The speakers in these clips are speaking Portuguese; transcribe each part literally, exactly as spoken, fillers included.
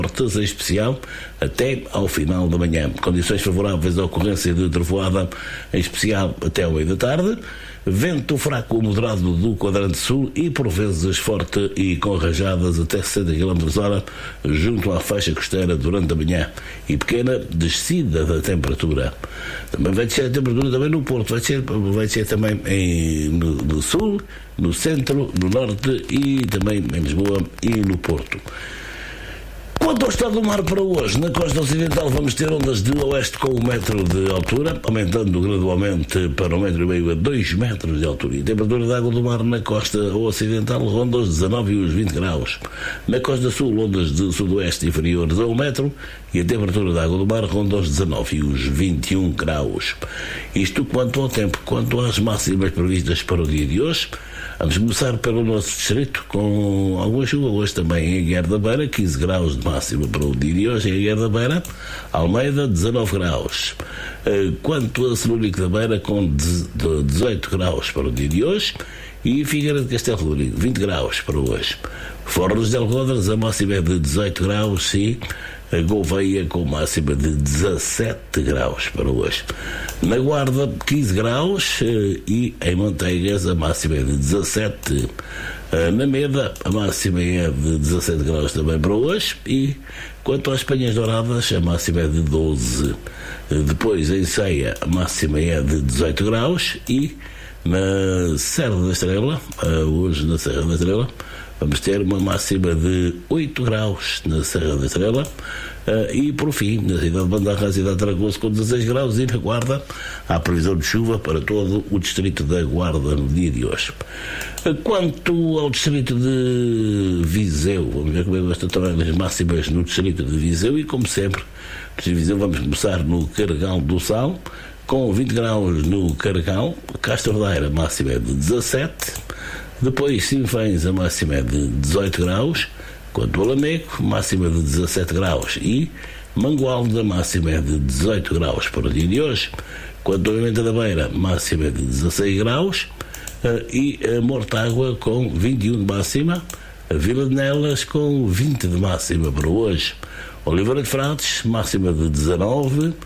fortes, em especial até ao final da manhã. Condições favoráveis à ocorrência de trovoada, em especial até ao meio da tarde. Vento fraco ou moderado do quadrante sul e por vezes forte e com rajadas até sessenta quilómetros por hora junto à faixa costeira durante a manhã e pequena descida da temperatura. Também vai descer a temperatura também no Porto, vai descer, vai descer também em, no, no sul, no centro, no norte e também em Lisboa e no Porto. Quanto ao estado do mar para hoje, na costa ocidental vamos ter ondas de oeste com um metro de altura, aumentando gradualmente para um metro e meio a dois metros de altura. E a temperatura da água do mar na costa ocidental ronda os dezanove e os vinte graus. Na costa sul, ondas de sudoeste inferiores a um metro e a temperatura da água do mar ronda os dezanove e os vinte e um graus. Isto quanto ao tempo. Quanto às máximas previstas para o dia de hoje, vamos começar pelo nosso distrito com alguma chuva hoje também em Aguiar da Beira, quinze graus de máxima para o dia de hoje em Aguiar da Beira, Almeida dezanove graus. Quanto a Celúrico da Beira com dezoito graus para o dia de hoje e Figueira de Castelo Rodrigo vinte graus para hoje. Fornos de Algodres a máxima é de dezoito graus e a Gouveia com máxima de dezassete graus para hoje. Na Guarda quinze graus e em Manteigas a máxima é de dezassete. Na Meda a máxima é de dezassete graus também para hoje e quanto às Penhas Douradas a máxima é de doze. Depois em Ceia a máxima é de dezoito graus e na Serra da Estrela, hoje na Serra da Estrela, vamos ter uma máxima de oito graus na Serra da Estrela uh, e, por fim, na cidade de Bandarra, a cidade de Aragoso com dezasseis graus e na Guarda há previsão de chuva para todo o distrito da Guarda no dia de hoje. Uh, quanto ao distrito de Viseu, vamos ver como é que estão também as máximas no distrito de Viseu e, como sempre, no distrito de Viseu vamos começar no Carregal do Sal, com vinte graus no Carregal, Castro Daire a máxima é de dezassete, depois Sinfãs a máxima é de dezoito graus, quanto ao Lameco, máxima de dezassete graus e Mangualde a máxima é de dezoito graus para o dia de hoje, quanto ao Pimenta da Beira, máxima é de dezasseis graus e a Mortágua com vinte e um de máxima, a Vila de Nelas com vinte de máxima para hoje. Oliveira de Frades, máxima de dezanove uh,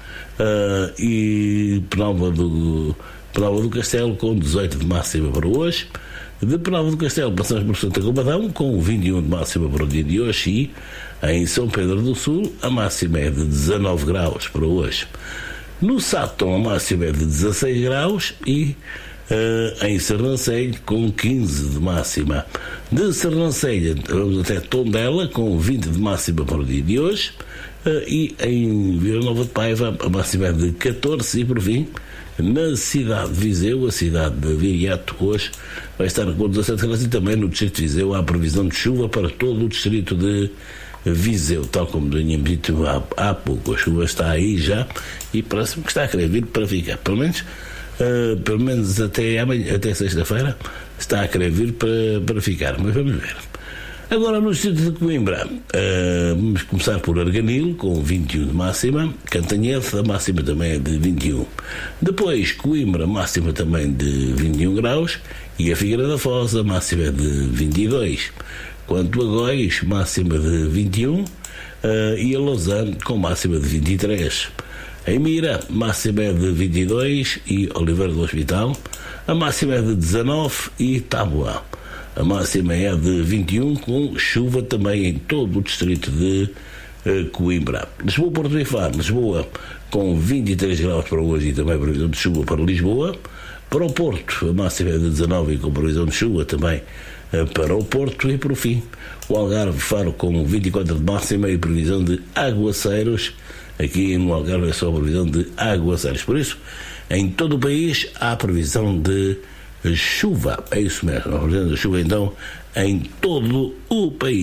e Penalva do, Penalva do Castelo com dezoito de máxima para hoje. De Penalva do Castelo passamos por Santa Combadão com vinte e um de máxima para o dia de hoje e em São Pedro do Sul a máxima é de dezanove graus para hoje. No Sátão a máxima é de dezasseis graus e Uh, em Sernancelho com quinze de máxima. De Sernancelho vamos até Tondela com vinte de máxima para o dia de hoje uh, e em Vila Nova de Paiva a máxima é de catorze e por fim na cidade de Viseu, a cidade de Viriato hoje vai estar com dezassete graus e também no distrito de Viseu há previsão de chuva para todo o distrito de Viseu, tal como tínhamos dito há, há pouco. A chuva está aí já e parece-me que está a querer vir para ficar, pelo menos Uh, pelo menos até, amanhã, até sexta-feira está a querer vir para, para ficar, mas vamos ver. Agora no distrito de Coimbra uh, vamos começar por Arganil com vinte e um de máxima, Cantanhede a máxima também é de vinte e um, depois Coimbra máxima também de vinte e um graus e a Figueira da Foz a máxima é de vinte e dois, quanto a Góis máxima de vinte e um uh, e a Lausanne com máxima de vinte e três. Em Mira, máxima é de vinte e dois e Oliveira do Hospital, a máxima é de dezanove e Tábua, a máxima é de vinte e um com chuva também em todo o distrito de uh, Coimbra. Lisboa, Porto e Faro, Lisboa com vinte e três graus para hoje e também previsão de chuva para Lisboa. Para o Porto, a máxima é de dezanove e com previsão de chuva também uh, para o Porto e por fim o Algarve, Faro com vinte e quatro de máxima e previsão de aguaceiros. Aqui no Algarve é só a previsão de aguaceiros. Por isso, em todo o país há previsão de chuva. É isso mesmo. A previsão de chuva, então, em todo o país.